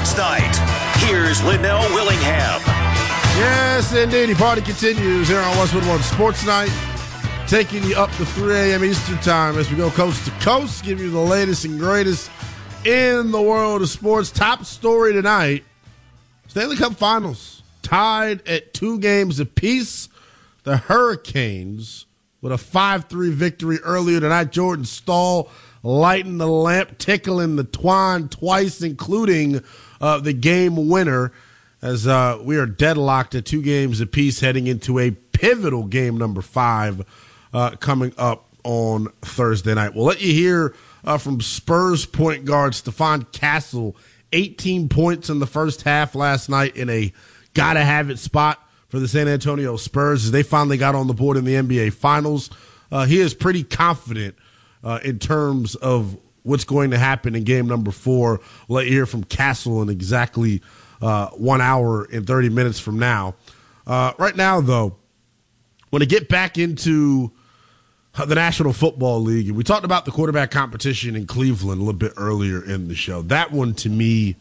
Sports Night. Here's Linnell Willingham. Yes, indeed. The party continues here on Westwood One Sports Night, taking you up to 3 a.m. Eastern Time as we go coast to coast, give you the latest and greatest in the world of sports. Top story tonight, Stanley Cup Finals tied at 2 games apiece. The Hurricanes with a 5-3 victory earlier tonight. Jordan Staal lighting the lamp, tickling the twine twice, including the game winner, as we are deadlocked at 2 games apiece heading into a pivotal game number 5 coming up on Thursday night. We'll let you hear from Spurs point guard Stephon Castle, 18 points in the first half last night in a gotta-have-it spot for the San Antonio Spurs as they finally got on the board in the NBA Finals. He is pretty confident in terms of what's going to happen in game number 4. We'll let you hear from Castle in exactly 1 hour and 30 minutes from now. Right now, though, when to get back into the National Football League, and we talked about the quarterback competition in Cleveland a little bit earlier in the show. That one, to me,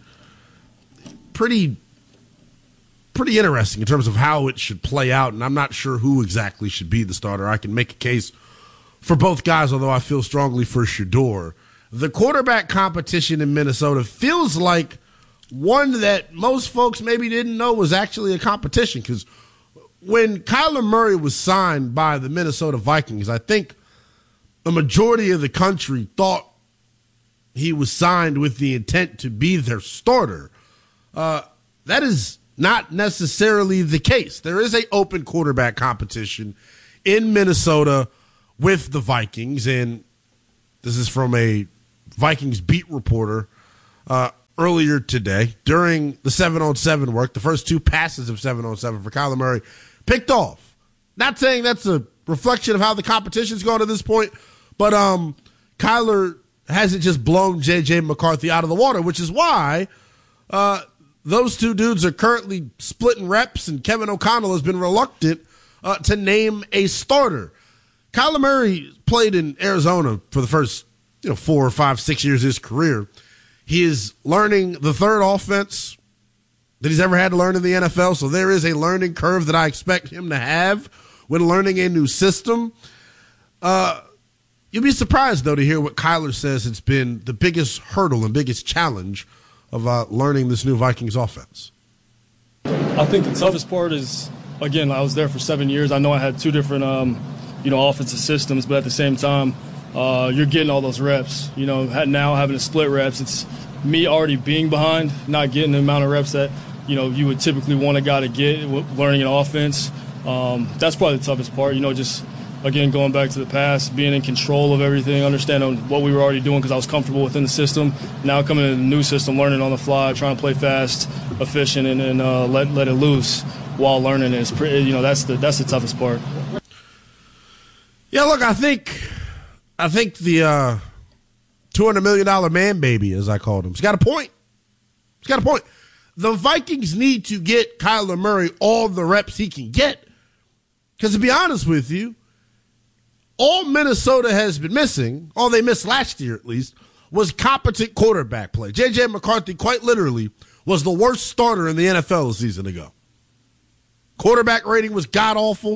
pretty interesting in terms of how it should play out, and I'm not sure who exactly should be the starter. I can make a case for both guys, although I feel strongly for Shedeur. The quarterback competition in Minnesota feels like one that most folks maybe didn't know was actually a competition, because when Kyler Murray was signed by the Minnesota Vikings, I think the majority of the country thought he was signed with the intent to be their starter. That is not necessarily the case. There is an open quarterback competition in Minnesota with the Vikings, and this is from a Vikings beat reporter earlier today. During the 7-on-7 work, the first 2 passes of 7-on-7 for Kyler Murray picked off. Not saying that's a reflection of how the competition's gone to this point, but Kyler hasn't just blown J.J. McCarthy out of the water, which is why those 2 dudes are currently splitting reps, and Kevin O'Connell has been reluctant to name a starter. Kyler Murray played in Arizona for the first 4 or 5, 6 years of his career. He is learning the third offense that he's ever had to learn in the NFL, so there is a learning curve that I expect him to have when learning a new system. You'll be surprised, though, to hear what Kyler says it's been the biggest hurdle and biggest challenge of learning this new Vikings offense. I think the toughest part is, again, I was there for 7 years. I know I had 2 different offensive systems, but at the same time, you're getting all those reps. Now having to split reps, it's me already being behind, not getting the amount of reps that you would typically want a guy to get learning an offense. That's probably the toughest part. Just again going back to the past, being in control of everything, understanding what we were already doing because I was comfortable within the system. Now coming into the new system, learning on the fly, trying to play fast, efficient, and let it loose while learning. That's the toughest part. Yeah, look, I think the $200 million man baby, as I called him, he's got a point. The Vikings need to get Kyler Murray all the reps he can get. Because to be honest with you, all Minnesota has been missing, all they missed last year at least, was competent quarterback play. J.J. McCarthy, quite literally, was the worst starter in the NFL a season ago. Quarterback rating was god-awful.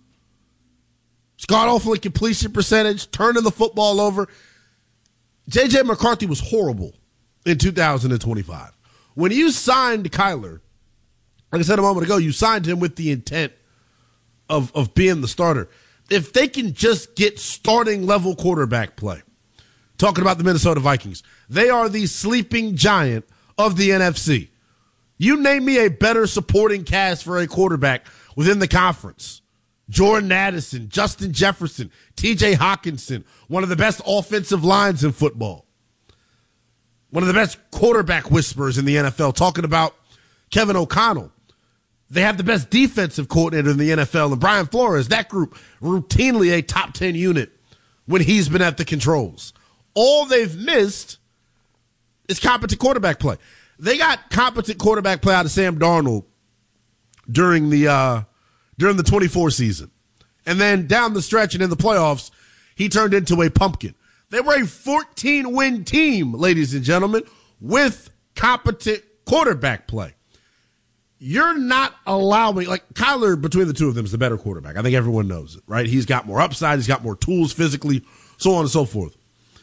It's god-awful in completion percentage, turning the football over. J.J. McCarthy was horrible in 2025. When you signed Kyler, like I said a moment ago, you signed him with the intent of being the starter. If they can just get starting level quarterback play, talking about the Minnesota Vikings, they are the sleeping giant of the NFC. You name me a better supporting cast for a quarterback within the conference. Jordan Addison, Justin Jefferson, TJ Hawkinson, one of the best offensive lines in football. One of the best quarterback whisperers in the NFL, talking about Kevin O'Connell. They have the best defensive coordinator in the NFL, and Brian Flores, that group, routinely a top 10 unit when he's been at the controls. All they've missed is competent quarterback play. They got competent quarterback play out of Sam Darnold during the 24 season. And then down the stretch and in the playoffs, he turned into a pumpkin. They were a 14-win team, ladies and gentlemen, with competent quarterback play. You're not allowing, like Kyler, between the two of them, is the better quarterback. I think everyone knows it, right? He's got more upside. He's got more tools physically, so on and so forth.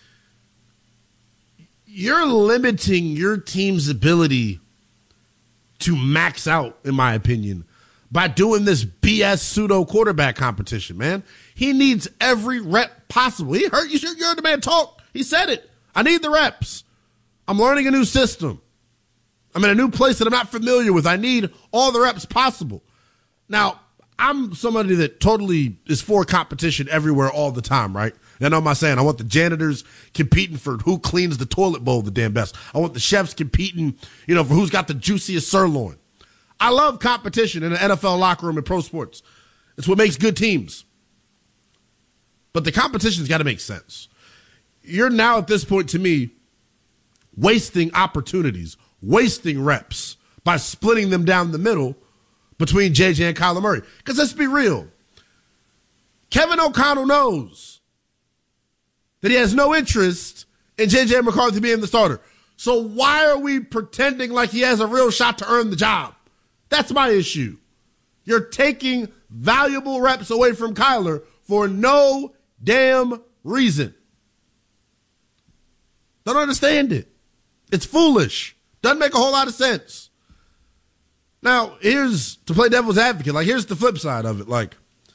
You're limiting your team's ability to max out, in my opinion, by doing this BS pseudo quarterback competition, man. He needs every rep possible. He heard you heard the man talk. He said it. I need the reps. I'm learning a new system. I'm in a new place that I'm not familiar with. I need all the reps possible. Now, I'm somebody that totally is for competition everywhere all the time, right? And I'm not saying I want the janitors competing for who cleans the toilet bowl the damn best. I want the chefs competing, for who's got the juiciest sirloin. I love competition in the NFL locker room and pro sports. It's what makes good teams. But the competition's got to make sense. You're now at this point, to me, wasting opportunities, wasting reps by splitting them down the middle between JJ and Kyler Murray. Because let's be real. Kevin O'Connell knows that he has no interest in JJ McCarthy being the starter. So why are we pretending like he has a real shot to earn the job? That's my issue. You're taking valuable reps away from Kyler for no damn reason. Don't understand it. It's foolish. Doesn't make a whole lot of sense. Now, here's, to play devil's advocate, here's the flip side of it.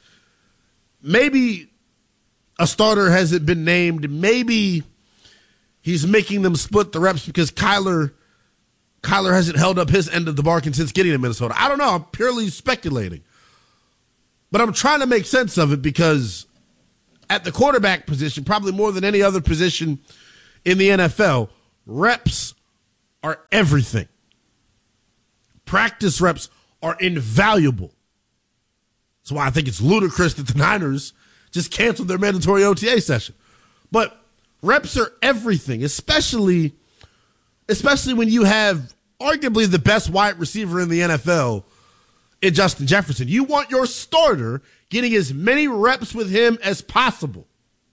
Maybe a starter hasn't been named. Maybe he's making them split the reps because Kyler hasn't held up his end of the bargain since getting to Minnesota. I don't know. I'm purely speculating. But I'm trying to make sense of it because at the quarterback position, probably more than any other position in the NFL, reps are everything. Practice reps are invaluable. That's why I think it's ludicrous that the Niners just canceled their mandatory OTA session. But reps are everything, especially when you have arguably the best wide receiver in the NFL in Justin Jefferson. You want your starter getting as many reps with him as possible.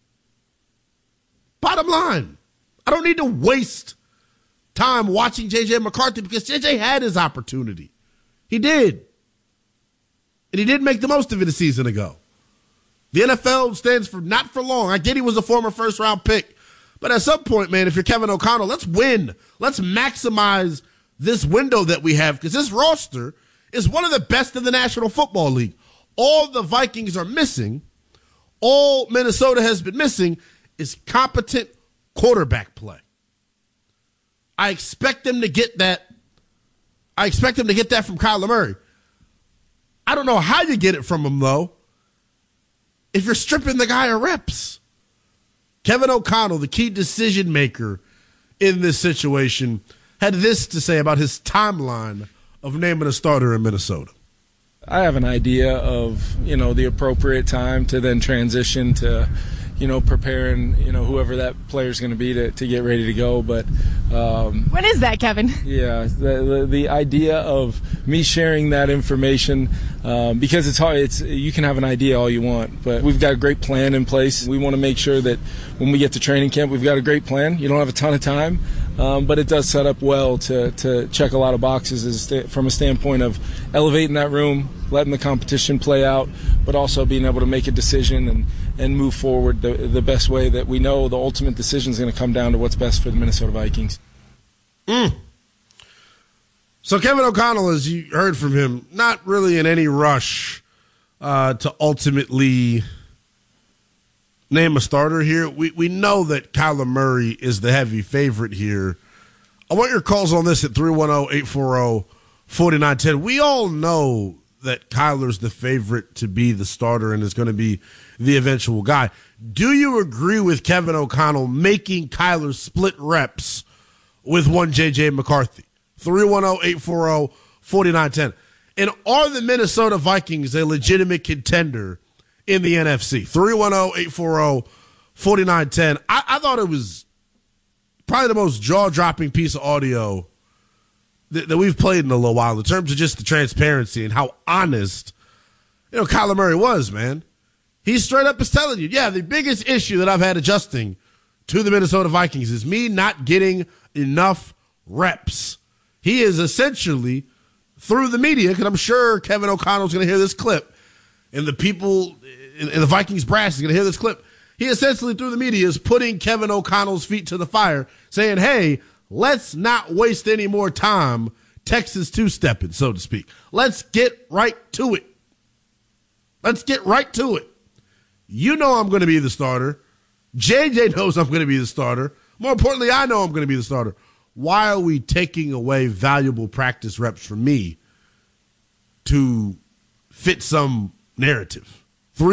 Bottom line, I don't need to waste time watching J.J. McCarthy because J.J. had his opportunity. He did. And he did make the most of it a season ago. The NFL stands for not for long. I get he was a former first-round pick. But at some point, man, if you're Kevin O'Connell, let's win. Let's maximize this window that we have because this roster is one of the best in the National Football League. All the Vikings are missing, all Minnesota has been missing is competent quarterback play. I expect them to get that. I expect them to get that from Kyler Murray. I don't know how you get it from him, though, if you're stripping the guy of reps. Kevin O'Connell, the key decision maker in this situation, had this to say about his timeline of naming a starter in Minnesota. I have an idea of, the appropriate time to then transition to, preparing, whoever that player is going to be to get ready to go. But when is that, Kevin? Yeah, the idea of me sharing that information, because it's hard. You can have an idea all you want, but we've got a great plan in place. We want to make sure that when we get to training camp, we've got a great plan. You don't have a ton of time, but it does set up well to check a lot of boxes from a standpoint of elevating that room, letting the competition play out, but also being able to make a decision and move forward the best way that we know the ultimate decision is going to come down to what's best for the Minnesota Vikings. So Kevin O'Connell, as you heard from him, not really in any rush to ultimately name a starter here. We know that Kyler Murray is the heavy favorite here. I want your calls on this at 310-840-4910. We all know that Kyler's the favorite to be the starter and is going to be the eventual guy. Do you agree with Kevin O'Connell making Kyler split reps with one J.J. McCarthy? 310-840-4910. And are the Minnesota Vikings a legitimate contender in the NFC? 310-840-4910. I thought it was probably the most jaw-dropping piece of audio that we've played in a little while in terms of just the transparency and how honest, Kyler Murray was, man. He straight up is telling you, the biggest issue that I've had adjusting to the Minnesota Vikings is me not getting enough reps. He is essentially, through the media, because I'm sure Kevin O'Connell's going to hear this clip, and the people in the Vikings brass is going to hear this clip. He essentially, through the media, is putting Kevin O'Connell's feet to the fire, saying, hey, let's not waste any more time Texas two-stepping, so to speak. Let's get right to it. Let's get right to it. You know I'm going to be the starter. JJ knows I'm going to be the starter. More importantly, I know I'm going to be the starter. Why are we taking away valuable practice reps from me to fit some narrative?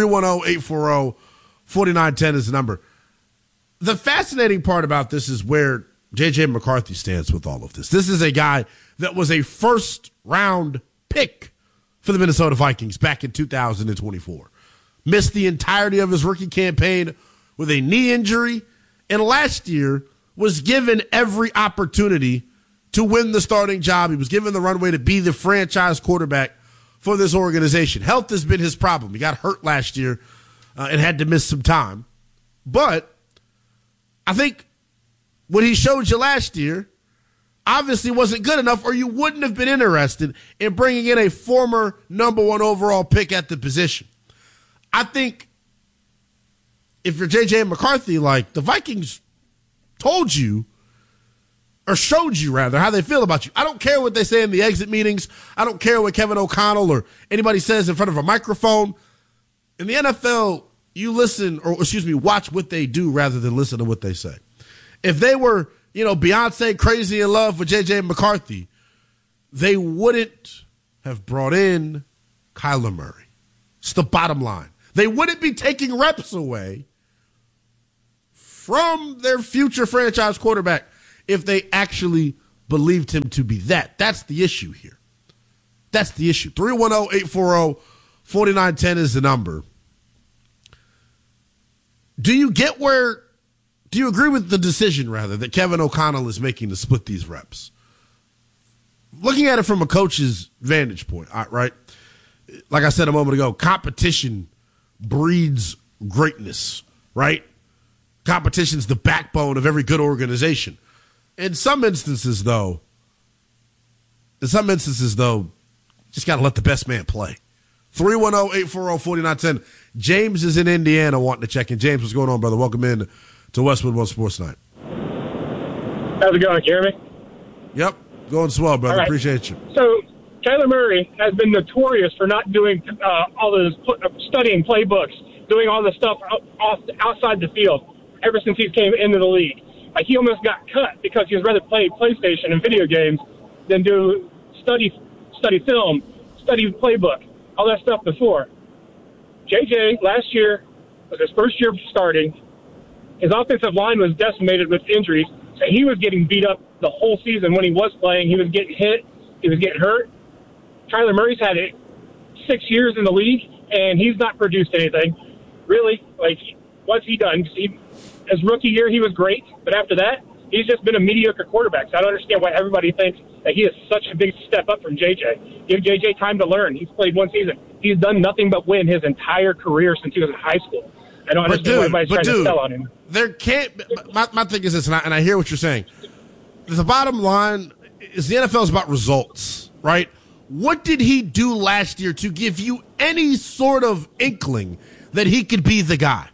310-840-4910 is the number. The fascinating part about this is where J.J. McCarthy stands with all of this. This is a guy that was a first-round pick for the Minnesota Vikings back in 2024. Missed the entirety of his rookie campaign with a knee injury, and last year was given every opportunity to win the starting job. He was given the runway to be the franchise quarterback for this organization. Health has been his problem. He got hurt last year and had to miss some time. But I think what he showed you last year obviously wasn't good enough, or you wouldn't have been interested in bringing in a former number one overall pick at the position. I think if you're J.J. McCarthy, like, the Vikings told you, or showed you rather, how they feel about you. I don't care what they say in the exit meetings. I don't care what Kevin O'Connell or anybody says in front of a microphone. In the NFL, you listen, or watch what they do rather than listen to what they say. If they were, Beyonce crazy in love with J.J. McCarthy, they wouldn't have brought in Kyler Murray. It's the bottom line. They wouldn't be taking reps away from their future franchise quarterback if they actually believed him to be that. That's the issue here. That's the issue. 310-840-4910 is the number. Do you agree with the decision, rather, that Kevin O'Connell is making to split these reps? Looking at it from a coach's vantage point, right? Like I said a moment ago, competition breeds greatness, right? Competition's the backbone of every good organization. In some instances, though, just got to let the best man play. 310-840-4910. James is in Indiana wanting to check in. James, what's going on, brother? Welcome in to Westwood One Sports Night. How's it going? Can you hear me? Yep. Going swell, brother. Right. Appreciate you. So, Kyler Murray has been notorious for not doing all this studying playbooks, doing all this stuff outside the field ever since he came into the league. Like, he almost got cut because he would rather play PlayStation and video games than do study film, study playbook, all that stuff before. JJ, last year, was his first year starting. His offensive line was decimated with injuries, so he was getting beat up the whole season when he was playing. He was getting hit. He was getting hurt. Kyler Murray's had 6 years in the league, and he's not produced anything. Really, like, what's he done? His rookie year, he was great, but after that, he's just been a mediocre quarterback. So I don't understand why everybody thinks that he is such a big step up from JJ. Give JJ time to learn. He's played one season. He's done nothing but win his entire career since he was in high school. I don't understand why everybody's trying to sell on him. There can't. My thing is this, and I hear what you're saying. The bottom line is the NFL is about results, right? What did he do last year to give you any sort of inkling that he could be the guy?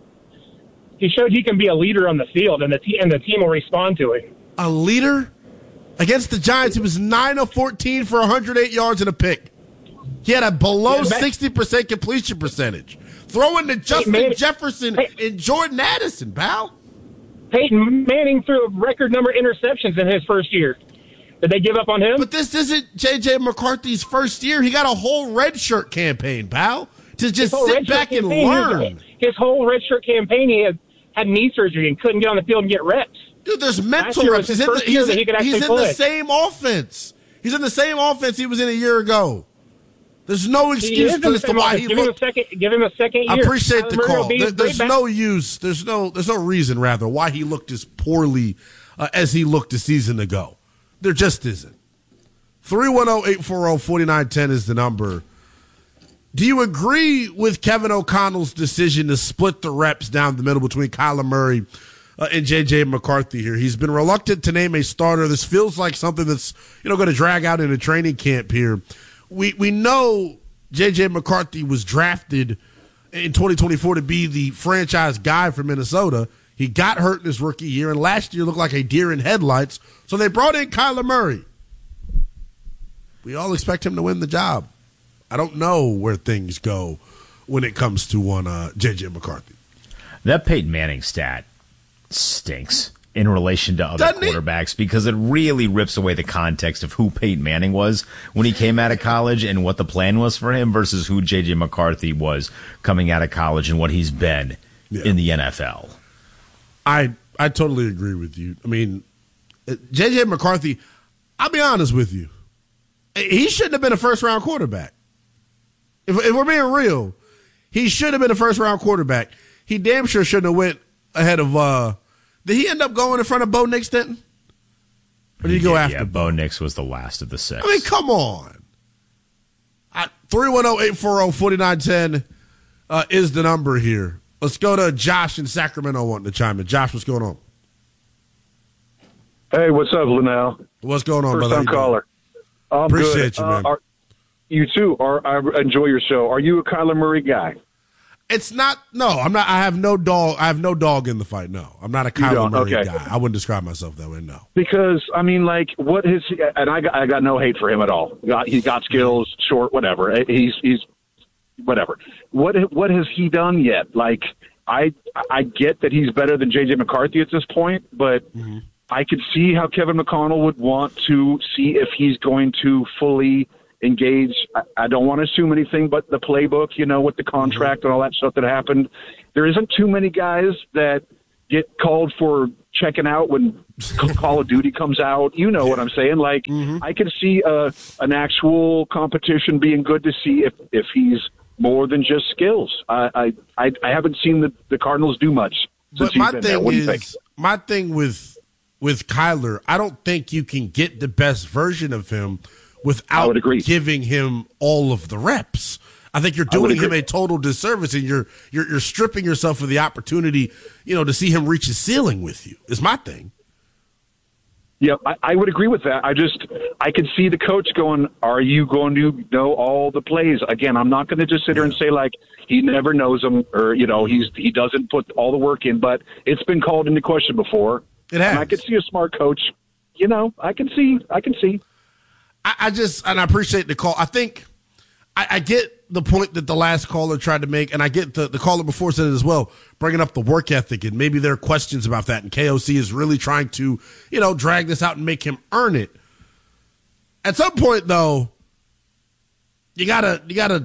He showed he can be a leader on the field, and the team will respond to it. A leader? Against the Giants, he was 9 of 14 for 108 yards and a pick. He had a below 60% completion percentage. Throwing to Justin Jefferson and Jordan Addison, pal. Peyton Manning threw a record number of interceptions in his first year. Did they give up on him? But this isn't J.J. McCarthy's first year. He got a whole redshirt campaign, pal, to just sit back and learn. His whole redshirt campaign, he had knee surgery and couldn't get on the field and get reps. Dude, there's mental reps. He's in the same offense. He's in the same offense he was in a year ago. There's no excuse as to why he looked. Give him a second year. I appreciate the call. There's no use. There's no reason, rather, why he looked as poorly as he looked a season ago. There just isn't. 310-840-4910 is the number. Do you agree with Kevin O'Connell's decision to split the reps down the middle between Kyler Murray in J.J. McCarthy here. He's been reluctant to name a starter. This feels like something that's, going to drag out in a training camp here. We know J.J. McCarthy was drafted in 2024 to be the franchise guy for Minnesota. He got hurt in his rookie year, and last year looked like a deer in headlights. So they brought in Kyler Murray. We all expect him to win the job. I don't know where things go when it comes to one J.J. McCarthy. That Peyton Manning stat stinks in relation to other quarterbacks because it really rips away the context of who Peyton Manning was when he came out of college and what the plan was for him versus who J.J. McCarthy was coming out of college and what he's been in the NFL. I totally agree with you. I mean, J.J. McCarthy, I'll be honest with you, he shouldn't have been a first-round quarterback. If we're being real, he should have been a first-round quarterback. He damn sure shouldn't have went ahead of did he end up going in front of Bo Nix Denton? Or did he go after? Yeah, Bo Nix was the last of the six. I mean, come on. 310-840-4910 is the number here. Let's go to Josh in Sacramento wanting to chime in. Josh, what's going on? Hey, what's up, Linnell? What's going on, brother? First-time caller. Appreciate you, man. You too. I enjoy your show. Are you a Kyler Murray guy? It's not. No, I'm not. I have no dog in the fight. No, I'm not a Kyler Murray guy. I wouldn't describe myself that way. No, because I mean, like, what his and I got no hate for him at all. He got skills, short, whatever. He's whatever. What has he done yet? Like, I get that he's better than J.J. McCarthy at this point, but I could see how Kevin McConnell would want to see if he's going to fully engage. I don't want to assume anything but the playbook, with the contract and all that stuff that happened. There isn't too many guys that get called for checking out when Call of Duty comes out. You know what I'm saying? Like, I could see an actual competition being good to see if he's more than just skills. I haven't seen the Cardinals do much since he's been there. What do you think? My thing with Kyler, I don't think you can get the best version of him without giving him all of the reps. I think you're doing him a total disservice, and you're stripping yourself of the opportunity, to see him reach his ceiling with you, is my thing. Yeah, I would agree with that. I could see the coach going, are you going to know all the plays? Again, I'm not going to just sit here and say, like, he never knows them or, he doesn't put all the work in, but it's been called into question before. It has. And I could see a smart coach. I can see. And I appreciate the call. I think I get the point that the last caller tried to make, and I get the caller before said it as well, bringing up the work ethic, and maybe there are questions about that, and KOC is really trying to, drag this out and make him earn it. At some point, though, you gotta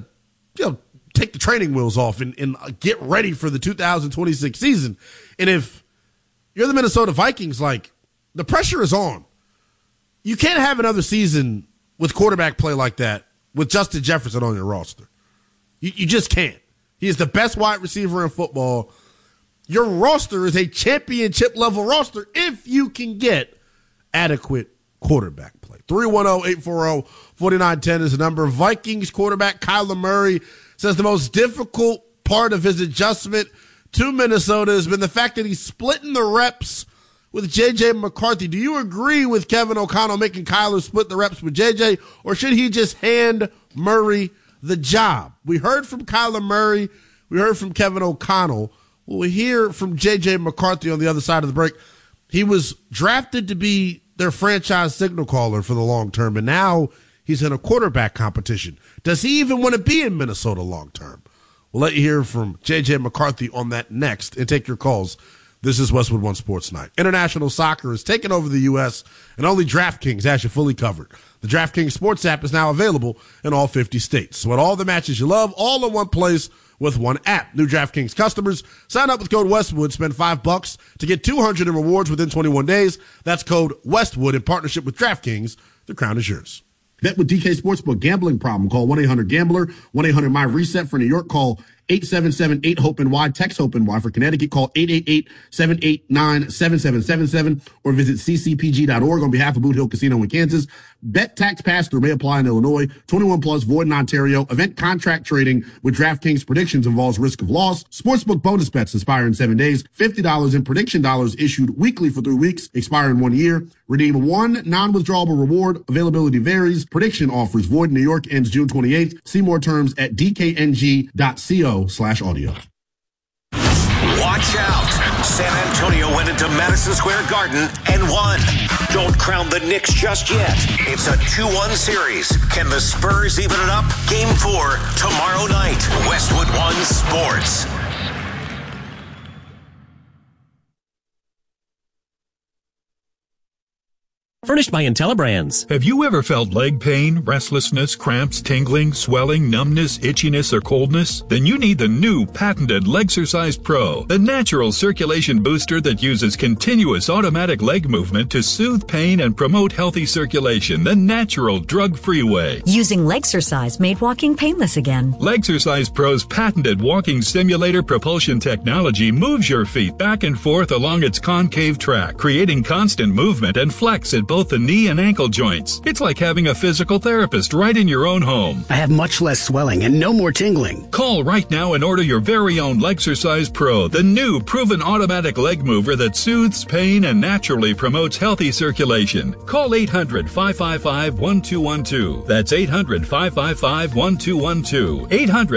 take the training wheels off and get ready for the 2026 season. And if you're the Minnesota Vikings, like, the pressure is on. You can't have another season with quarterback play like that with Justin Jefferson on your roster. You just can't. He is the best wide receiver in football. Your roster is a championship-level roster if you can get adequate quarterback play. 310-840-4910 is the number. Vikings quarterback Kyler Murray says the most difficult part of his adjustment to Minnesota has been the fact that he's splitting the reps with J.J. McCarthy. Do you agree with Kevin O'Connell making Kyler split the reps with J.J., or should he just hand Murray the job? We heard from Kyler Murray. We heard from Kevin O'Connell. We'll hear from J.J. McCarthy on the other side of the break. He was drafted to be their franchise signal caller for the long term, and now he's in a quarterback competition. Does he even want to be in Minnesota long term? We'll let you hear from J.J. McCarthy on that next and take your calls. This is Westwood One Sports Night. International soccer is taking over the U.S., and only DraftKings has you fully covered. The DraftKings Sports app is now available in all 50 states. So, all the matches you love, all in one place with one app. New DraftKings customers, sign up with code Westwood, spend $5 to get $200 in rewards within 21 days. That's code Westwood in partnership with DraftKings. The crown is yours. Bet with DK Sportsbook. Gambling problem? Call 1-800-GAMBLER. 1-800-MY-RESET. For New York, call 877-8-HOPE-NY. Text HOPE-NY. For Connecticut, call 888-789-7777 or visit ccpg.org on behalf of Boot Hill Casino in Kansas. Bet tax pass-through may apply in Illinois. 21 plus, void in Ontario. Event contract trading with DraftKings predictions involves risk of loss. Sportsbook bonus bets expire in 7 days. $50 in prediction dollars issued weekly for 3 weeks. Expire in 1 year. Redeem one non-withdrawable reward. Availability varies. Prediction offers void in New York ends June 28th. See more terms at dkng.co/audio. Watch out. San Antonio went into Madison Square Garden and won. Don't crown the Knicks just yet. It's a 2-1 series. Can the Spurs even it up? Game 4 tomorrow night. Westwood One Sports. Furnished by IntelliBrands. Have you ever felt leg pain, restlessness, cramps, tingling, swelling, numbness, itchiness, or coldness? Then you need the new patented Legsercise Pro, the natural circulation booster that uses continuous automatic leg movement to soothe pain and promote healthy circulation the natural, drug-free way. Using Legsercise made walking painless again. Legsercise Pro's patented walking simulator propulsion technology moves your feet back and forth along its concave track, creating constant movement and flex at both the knee and ankle joints. It's like having a physical therapist right in your own home. I have much less swelling and no more tingling. Call right now and order your very own Legsercise Pro, the new proven automatic leg mover that soothes pain and naturally promotes healthy circulation. Call 800-555-1212. That's 800-555-1212.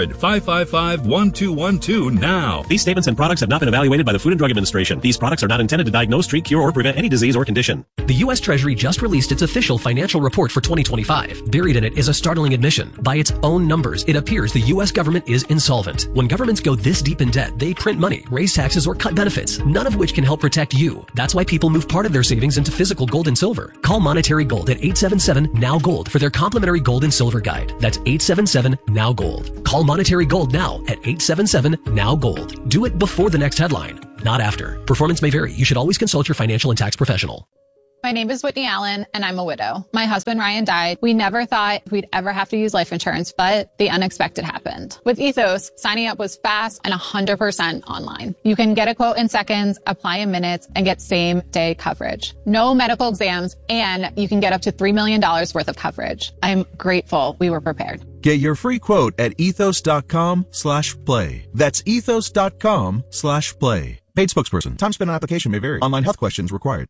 800-555-1212 now. These statements and products have not been evaluated by the Food and Drug Administration. These products are not intended to diagnose, treat, cure, or prevent any disease or condition. The U.S. Treasury just released its official financial report for 2025. Buried in it is a startling admission. By its own numbers, it appears the U.S. government is insolvent. When governments go this deep in debt, they print money, raise taxes, or cut benefits, none of which can help protect you. That's why people move part of their savings into physical gold and silver. Call Monetary Gold at 877-NOW-GOLD for their complimentary gold and silver guide. That's 877-NOW-GOLD. Call Monetary Gold now at 877-NOW-GOLD. Do it before the next headline, not after. Performance may vary. You should always consult your financial and tax professional. My name is Whitney Allen, and I'm a widow. My husband, Ryan, died. We never thought we'd ever have to use life insurance, but the unexpected happened. With Ethos, signing up was fast and 100% online. You can get a quote in seconds, apply in minutes, and get same-day coverage. No medical exams, and you can get up to $3 million worth of coverage. I'm grateful we were prepared. Get your free quote at ethos.com/play. That's ethos.com/play. Paid spokesperson. Time spent on application may vary. Online health questions required.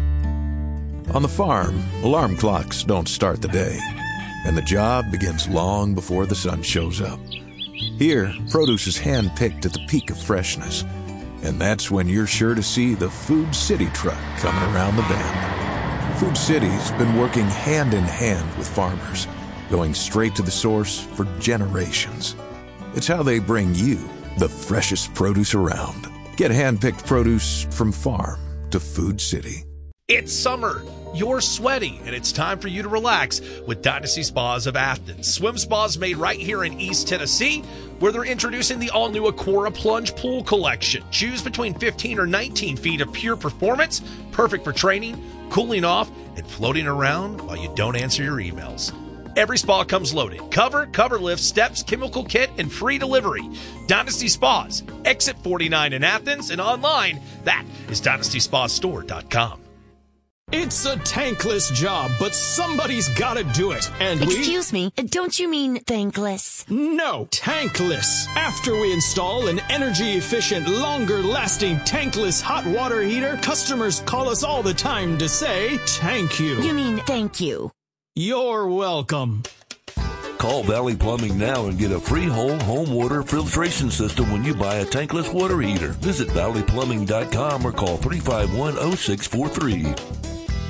On the farm, alarm clocks don't start the day, and the job begins long before the sun shows up. Here, produce is hand-picked at the peak of freshness, and that's when you're sure to see the Food City truck coming around the bend. Food City's been working hand-in-hand with farmers, going straight to the source for generations. It's how they bring you the freshest produce around. Get hand-picked produce from farm to Food City. It's summer. You're sweaty, and it's time for you to relax with Dynasty Spas of Athens. Swim spas made right here in East Tennessee, where they're introducing the all-new Aquara Plunge Pool Collection. Choose between 15 or 19 feet of pure performance, perfect for training, cooling off, and floating around while you don't answer your emails. Every spa comes loaded. Cover lift, steps, chemical kit, and free delivery. Dynasty Spas, exit 49 in Athens, and online, that is DynastySpaStore.com. It's a tankless job, but somebody's gotta do it. And Excuse me, don't you mean thankless? No, tankless. After we install an energy-efficient, longer-lasting tankless hot water heater, customers call us all the time to say, thank you. You mean thank you. You're welcome. Call Valley Plumbing now and get a free whole home water filtration system when you buy a tankless water heater. Visit valleyplumbing.com or call 351-0643.